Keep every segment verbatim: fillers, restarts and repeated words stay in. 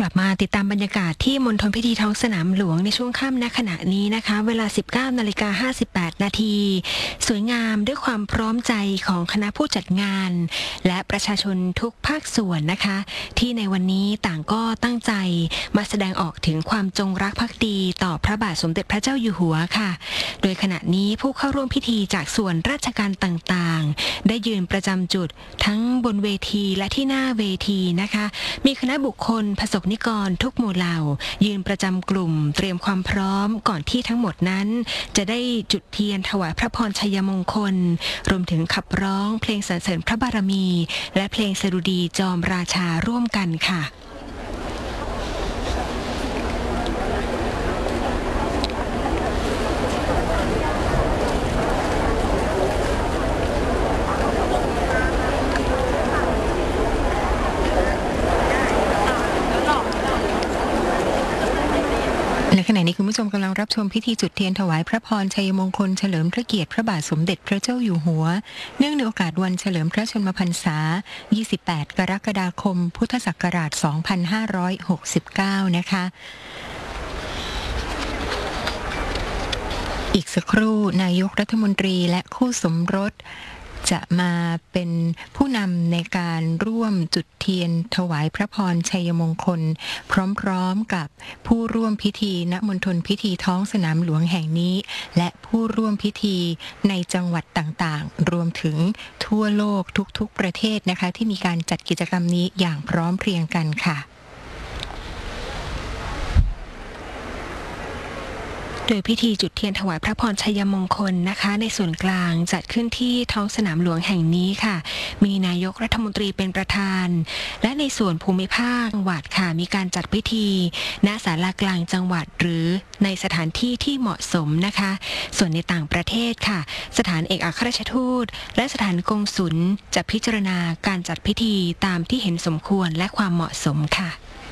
ลับมาติดตามบรรยากาศที่มณฑลพิธีท้องสนามหลวงในช่วงค่ำณขณะนี้นะคะเวลา สิบเก้านาฬิกาห้าสิบแปดนาทีสวยงามด้วยความพร้อมใจของคณะผู้จัดงานและประชาชนทุกภาคส่วนนะคะที่ในวันนี้ต่างก็ตั้งใจมาแสดงออกถึงความจงรักภักดีต่อพระบาทสมเด็จพระเจ้าอยู่หัวค่ะโดยขณะนี้ผู้เข้าร่วมพิธีจากส่วนราชการต่างๆได้ยืนประจำจุดทั้งบนเวทีและที่หน้าเวทีนะคะมีคณะบุคคลประสบนิกรทุกหมู่เหล่ายืนประจำกลุ่มเตรียมความพร้อมก่อนที่ทั้งหมดนั้นจะได้จุดเทียนถวายพระพรชัยมงคลรวมถึงขับร้องเพลงสรรเสริญพระบารมีและเพลงสดุดีจอมราชาร่วมกันค่ะในขณะนี้คุณผู้ชมกำลังรับชมพิธีจุดเทียนถวายพระพรชัยมงคลเฉลิมพระเกียรติพระบาทสมเด็จพระเจ้าอยู่หัวเนื่องในโอกาสวันเฉลิมพระชนมพรรษายี่สิบแปดกรกฎาคมพุทธศักราชสองพันห้าร้อยหกสิบเก้านะคะอีกสักครู่นายกรัฐมนตรีและคู่สมรสจะมาเป็นผู้นำในการร่วมจุดเทียนถวายพระพรชัยมงคลพร้อมๆกับผู้ร่วมพิธีณมณฑลพิธีท้องสนามหลวงแห่งนี้และผู้ร่วมพิธีในจังหวัดต่างๆรวมถึงทั่วโลกทุกๆประเทศนะคะที่มีการจัดกิจกรรมนี้อย่างพร้อมเพรียงกันค่ะโดยพิธีจุดเทียนถวายพระพรชัยมงคลนะคะในส่วนกลางจัดขึ้นที่ท้องสนามหลวงแห่งนี้ค่ะมีนายกรัฐมนตรีเป็นประธานและในส่วนภูมิภาคจังหวัดค่ะมีการจัดพิธีณศาลากลางจังหวัดหรือในสถานที่ที่เหมาะสมนะคะส่วนในต่างประเทศค่ะสถานเอกอัครราชทูตและสถานกงสุลจะพิจารณาการจัดพิธีตามที่เห็นสมควรและความเหมาะสมค่ะ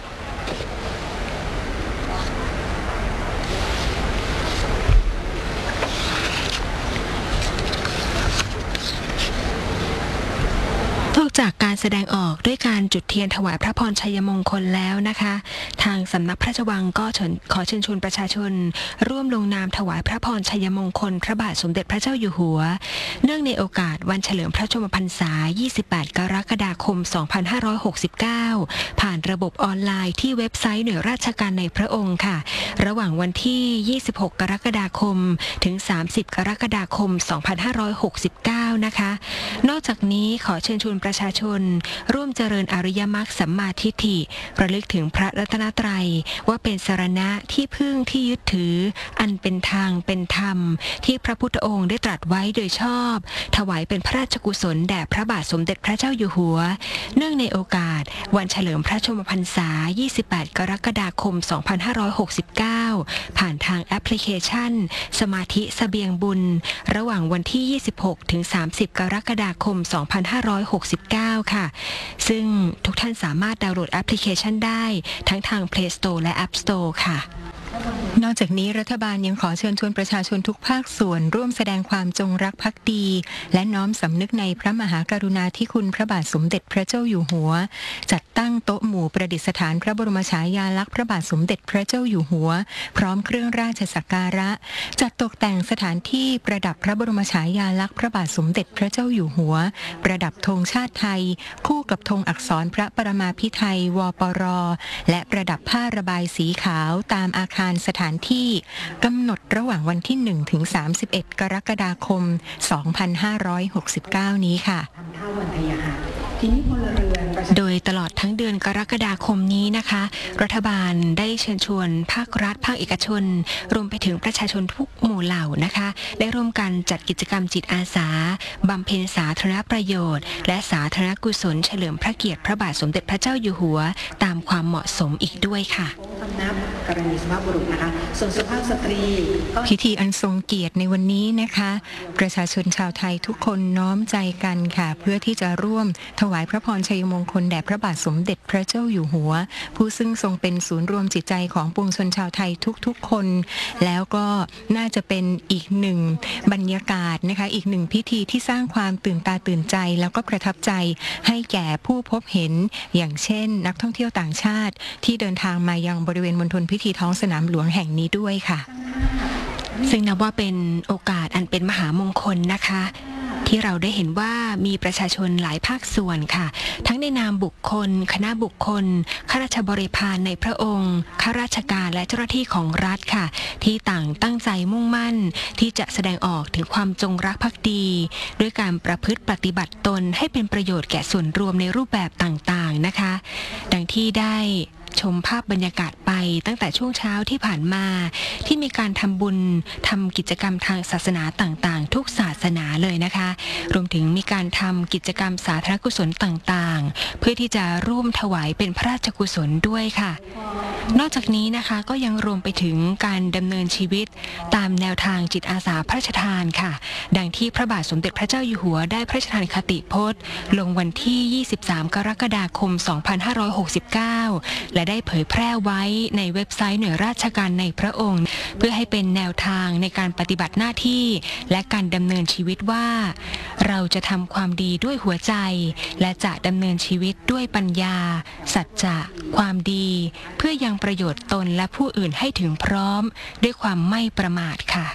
นอกจากการแสดงออกด้วยการจุดเทียนถวายพระพรชัยมงคลแล้วนะคะทางสำนักพระราชวังก็ขอเชิญชวนประชาชนร่วมลงนามถวายพระพรชัยมงคลพระบาทสมเด็จพระเจ้าอยู่หัวเนื่องในโอกาสวันเฉลิมพระชนมพรรษายี่สิบแปดกรกฎาคมสองพันห้าร้อยหกสิบเก้าผ่านระบบออนไลน์ที่เว็บไซต์หน่วยราชการในพระองค์ค่ะระหว่างวันที่ยี่สิบหกกรกฎาคมถึงสามสิบกรกฎาคมสองพันห้าร้อยหกสิบเก้านะคะนอกจากนี้ขอเชิญชวนประชาชนร่วมเจริญอริยมรรคสัมมาทิฏฐิระลึกถึงพระรัตนตรัยว่าเป็นสรณะที่พึ่งที่ยึดถืออันเป็นทางเป็นธรรมที่พระพุทธองค์ได้ตรัสไว้โดยชอบถวายเป็นพระราชกุศลแด่พระบาทสมเด็จพระเจ้าอยู่หัวเนื่องในโอกาสวันเฉลิมพระชนมพรรษายี่สิบแปดกรกฎาคมสองพันห้าร้อยหกสิบเก้าผ่านทางแอปพลิเคชันสมาธิเสบียงบุญระหว่างวันที่ยี่สิบหกถึงสามสิบกรกฎาคมสองพันห้าร้อยหกสิบเก้าค่ะซึ่งทุกท่านสามารถดาวน์โหลดแอปพลิเคชันได้ทั้งทาง Play Store และ App Store ค่ะนอกจากนี้รัฐบาลยังขอเชิญชวนประชาชนทุกภาคส่วนร่วมแสดงความจงรักภักดีและน้อมสำนึกในพระมหากรุณาธิคุณพระบาทสมเด็จพระเจ้าอยู่หัวจัดตั้งโต๊ะหมู่ประดิษฐานพระบรมฉายาลักษณ์พระบาทสมเด็จพระเจ้าอยู่หัวพร้อมเครื่องราชสักการะจัดตกแต่งสถานที่ประดับพระบรมฉายาลักษณ์พระบาทสมเด็จพระเจ้าอยู่หัวประดับธงชาติไทยคู่กับธงอักษรพระปรมาภิไธยวปรและประดับผ้าระบายสีขาวตามอาคารสถานที่กำหนดระหว่างวันที่หนึ่งถึงสามสิบเอ็ดกรกฎาคมสองพันห้าร้อยหกสิบเก้านี้ค่ะโดยตลอดทั้งเดือนกรกฎาคมนี้นะคะรัฐบาลได้เชิญชวนภาครัฐภาคเอกชนรวมไปถึงประชาชนทุกหมู่เหล่านะคะได้ร่วมกันจัดกิจกรรมจิตอาสาบำเพ็ญสาธารณประโยชน์และสาธารณกุศลเฉลิมพระเกียรติพระบาทสมเด็จพระเจ้าอยู่หัวตามความเหมาะสมอีกด้วยค่ะำนับกรณีสุภาพบุรุษนะคะส่วนสุภาพสตรีก็พิธีอันทรงเกียรติในวันนี้นะคะประชาชนชาวไทยทุกคนน้อมใจกันค่ะเพื่อที่จะร่วมถวายพระพรชัยมงคลแด่พระบาทสมเด็จพระเจ้าอยู่หัวผู้ซึ่งทรงเป็นศูนย์รวมจิตใจของปวงชนชาวไทยทุกๆคนแล้วก็น่าจะเป็นอีกหนึ่งบรรยากาศนะคะอีกหนึ่งพิธีที่สร้างความตื่นตาตื่นใจแล้วก็ประทับใจให้แก่ผู้พบเห็นอย่างเช่นนักท่องเที่ยวต่างชาติที่เดินทางมายังบริเวณมณฑลพิธีท้องสนามหลวงแห่งนี้ด้วยค่ะซึ่งนับว่าเป็นโอกาสอันเป็นมหามงคลนะคะที่เราได้เห็นว่ามีประชาชนหลายภาคส่วนค่ะทั้งในนามบุคคลคณะบุคคลข้าราชบริพารในพระองค์ข้าราชการและเจ้าหน้าที่ของรัฐค่ะที่ต่างตั้งใจมุ่งมั่นที่จะแสดงออกถึงความจงรักภักดีด้วยการประพฤติปฏิบัติตนให้เป็นประโยชน์แก่ส่วนรวมในรูปแบบต่างๆนะคะดังที่ได้ชมภาพบรรยากาศไปตั้งแต่ช่วงเช้าที่ผ่านมาที่มีการทำบุญทำกิจกรรมทางศาสนาต่างๆทุกศาสนาเลยนะคะรวมถึงมีการทำกิจกรรมสาธารณกุศลต่างๆเพื่อที่จะร่วมถวายเป็นพระราชกุศลด้วยค่ะนอกจากนี้นะคะก็ยังรวมไปถึงการดำเนินชีวิตตามแนวทางจิตอาสาพระราชทานค่ะดังที่พระบาทสมเด็จพระเจ้าอยู่หัวได้พระราชทานคติพจน์ลงวันที่ยี่สิบสามกรกฎาคมสองพันห้าร้อยหกสิบเก้าและได้เผยแพร่ไว้ในเว็บไซต์หน่วยราชการในพระองค์เพื่อให้เป็นแนวทางในการปฏิบัติหน้าที่และการดำเนินชีวิตว่าเราจะทำความดีด้วยหัวใจและจะดำเนินชีวิตด้วยปัญญาสัจจะความดีเพื่อยังประโยชน์ตนและผู้อื่นให้ถึงพร้อมด้วยความไม่ประมาทค่ะ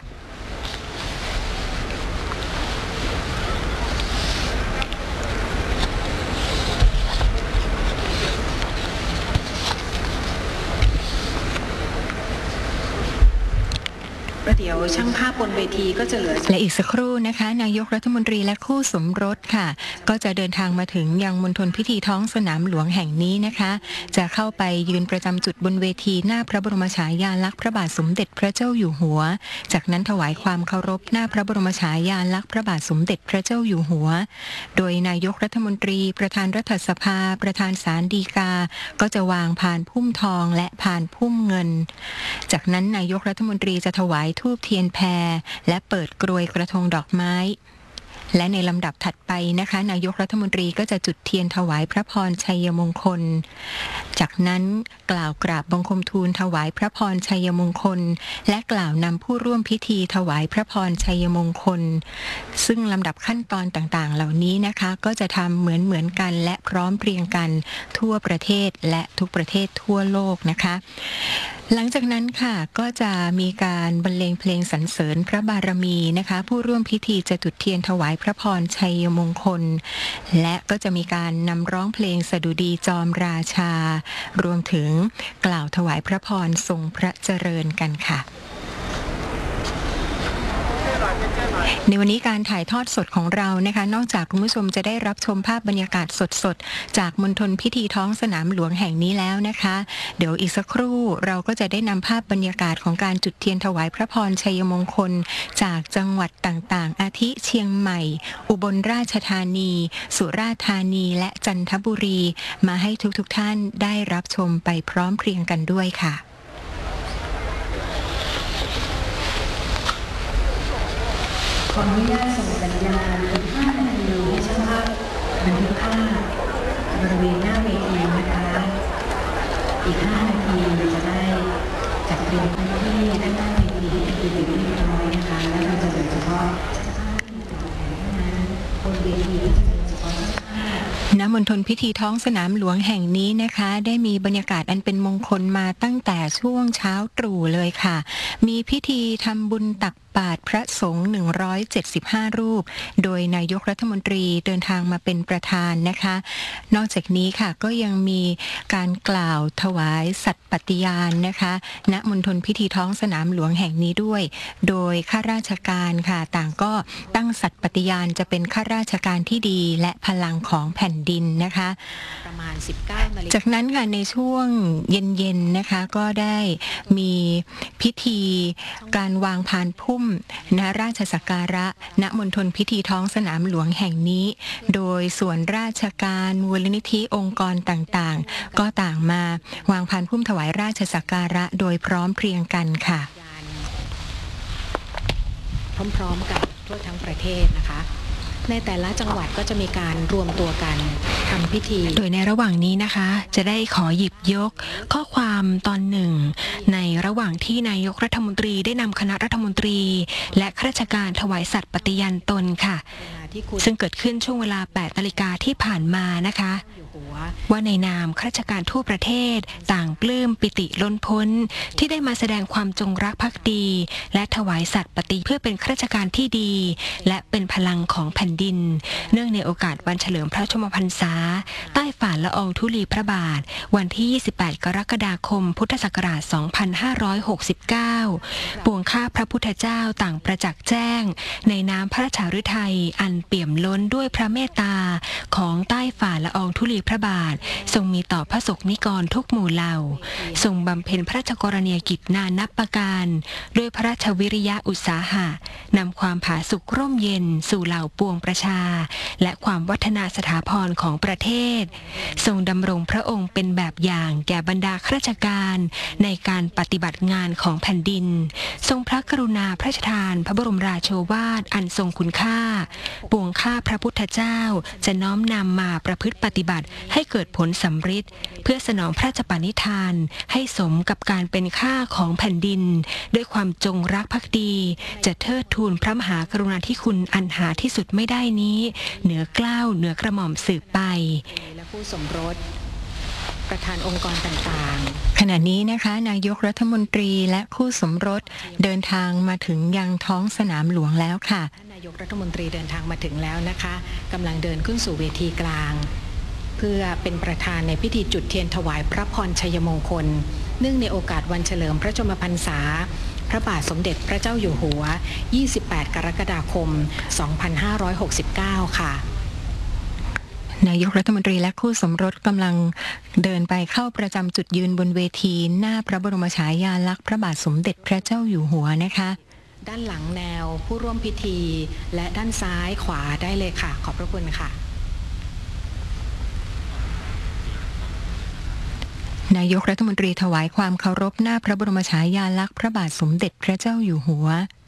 เดี๋ยวช่างภาพบนเวทีก็จะเหลือและอีกสักครู่นะคะนายกรัฐมนตรีและคู่สมรสค่ะก็จะเดินทางมาถึงยังมณฑลพิธีท้องสนามหลวงแห่งนี้นะคะจะเข้าไปยืนประจำจุดบนเวทีหน้าพระบรมฉายาลักษณ์พระบาทสมเด็จพระเจ้าอยู่หัวจากนั้นถวายความเคารพหน้าพระบรมฉายาลักษณ์พระบาทสมเด็จพระเจ้าอยู่หัวโดยนายกรัฐมนตรีประธานรัฐสภาประธานศาลฎีกาก็จะวางพานพุ่มทองและพานพุ่มเงินจากนั้นนายกรัฐมนตรีจะถวายธูปเทียนแพรและเปิดกรวยกระทงดอกไม้และในลำดับถัดไปนะคะนายกรัฐมนตรีก็จะจุดเทียนถวายพระพรชัยมงคลจากนั้นกล่าวกราบบังคมทูลถวายพระพรชัยมงคลและกล่าวนำผู้ร่วมพิธีถวายพระพรชัยมงคลซึ่งลำดับขั้นตอนต่างๆเหล่านี้นะคะก็จะทำเหมือนเหมือนกันและพร้อมเพรียงกันทั่วประเทศและทุกประเทศทั่วโลกนะคะหลังจากนั้นค่ะก็จะมีการบรรเลงเพลงสรรเสริญพระบารมีนะคะผู้ร่วมพิธีจะจุดเทียนถวายพระพรชัยมงคลและก็จะมีการนำร้องเพลงสดุดีจอมราชารวมถึงกล่าวถวายพระพรทรงพระเจริญกันค่ะในวันนี้การถ่ายทอดสดของเรานะคะนอกจากคุณผู้ชมจะได้รับชมภาพบรรยากาศสดๆจากมณฑลพิธีท้องสนามหลวงแห่งนี้แล้วนะคะเดี๋ยวอีกสักครู่เราก็จะได้นำภาพบรรยากาศของการจุดเทียนถวายพระพรชัยมงคลจากจังหวัดต่างๆอาทิเชียงใหม่อุบลราชธานีสุราษฎร์ธานีและจันทบุรีมาให้ทุกๆท่านได้รับชมไปพร้อมเพรียงกันด้วยค่ะขออนุญาตส่งสัญญาณอีกห้านาทีให้ช่างภาพบันทึกภาพบริเวณหน้าเวทีนะคะอีกห้านาทีจะได้จัดเตรียมพื้นที่ด้านหน้าเวทีให้เป็นที่เรียบร้อยนะคะแล้วเราจะเหลือเฉพาะบนเวทีก็จะเป็นเฉพาะณ มณฑลพิธีท้องสนามหลวงแห่งนี้นะคะได้มีบรรยากาศอันเป็นมงคลมาตั้งแต่ช่วงเช้าตรู่เลยค่ะมีพิธีทำบุญตักบาตรพระสงฆ์หนึ่งร้อยเจ็ดสิบห้ารูปโดยนายกรัฐมนตรีเดินทางมาเป็นประธานนะคะนอกจากนี้ค่ะก็ยังมีการกล่าวถวายสัตย์ปฏิญาณนะคะณมณฑลพิธีท้องสนามหลวงแห่งนี้ด้วยโดยข้าราชการค่ะต่างก็ตั้งสัตย์ปฏิญาณจะเป็นข้าราชการที่ดีและพลังของแผ่นดินนะคะประมาณสิบเก้านาฬิกาจากนั้นค่ะในช่วงเย็นๆนะคะก็ได้มีพิธีการวางพานพุ่มมณราชสักการะณมณฑลพิธีท้องสนามหลวงแห่งนี้โดยส่วนราชการมูลนิธิองค์กรต่างๆก็ต่างมาวางพานพุ่มถวายราชสักการะโดยพร้อมเพรียงกันค่ะพร้อมๆกันทั่วทั้งประเทศนะคะในแต่ละจังหวัดก็จะมีการรวมตัวกันทำพิธีโดยในระหว่างนี้นะคะจะได้ขอหยิบยกข้อความตอนหนึ่งในระหว่างที่นายกรัฐมนตรีได้นำคณะรัฐมนตรีและข้าราชการถวายสัตย์ปฏิญาณตนค่ะซึ่งเกิดขึ้นช่วงเวลา แปดนาฬิกาที่ผ่านมานะคะว่าในนามข้าราชการทั่วประเทศต่างปลื้มปิติล้นพ้นที่ได้มาแสดงความจงรักภักดีและถวายสัตย์ปฏิเพื่อเป็นข้าราชการที่ดีและเป็นพลังของแผ่นดินเนื่องในโอกาสวันเฉลิมพระชนมพรรษาใต้ฝ่าละอองธุลีพระบาทวันที่ยี่สิบแปดกรกฎาคมพุทธศักราชสองพันห้าร้อยหกสิบเก้าปวงข้าพระพุทธเจ้าต่างประจักษ์แจ้งในน้ำพระราชฤทัยอันเปี่ยมล้นด้วยพระเมตตาของใต้ฝ่าละอองธุลีพระบาททรงมีต่อพระสงฆ์นิกรทุกหมู่เหล่าทรงบำเพ็ญพระราชกรณียกิจนานับประการด้วยพระราชวิริยะอุตสาหะนำความผาสุกร่มเย็นสู่เหล่าปวงประชาและความวัฒนาสถาพรของประเทศทรงดำรงพระองค์เป็นแบบอย่างแก่บรรดาข้าราชการในการปฏิบัติงานของแผ่นดินทรงพระกรุณาพระราชทานพระบรมราโชวาทอันทรงคุณค่าปวงข้าพระพุทธเจ้าจะน้อมนำมาประพฤติปฏิบัติให้เกิดผลสำฤทธิ์เพื่อสนองพระราชปณิธานให้สมกับการเป็นข้าของแผ่นดินด้วยความจงรักภักดีจะเทิดทูนพระมหากรุณาธิคุณอันหาที่สุดไม่ได้นี้เหนือเกล้าเหนือกระหม่อมสืบไปและผู้สมรสประธานองค์กรต่างๆขณะนี้นะคะนายกรัฐมนตรีและคู่สมรสเดินทางมาถึงยังท้องสนามหลวงแล้วค่ะนายกรัฐมนตรีเดินทางมาถึงแล้วนะคะกำลังเดินขึ้นสู่เวทีกลางเพื่อเป็นประธานในพิธีจุดเทียนถวายพระพรชัยมงคลเนื่องในโอกาสวันเฉลิมพระชนมพรรษาพระบาทสมเด็จพระเจ้าอยู่หัวยี่สิบแปดกรกฎาคมสองพันห้าร้อยหกสิบเก้าค่ะนายกรัฐมนตรีและคู่สมรสกำลังเดินไปเข้าประจำจุดยืนบนเวทีหน้าพระบรมฉายาลักษณ์พระบาทสมเด็จพระเจ้าอยู่หัวนะคะด้านหลังแนวผู้ร่วมพิธีและด้านซ้ายขวาได้เลยค่ะขอบพระคุณค่ะนายกรัฐมนตรีถวายความเคารพหน้าพระบรมฉายาลักษณ์พระบาทสมเด็จพระเจ้าอยู่หัว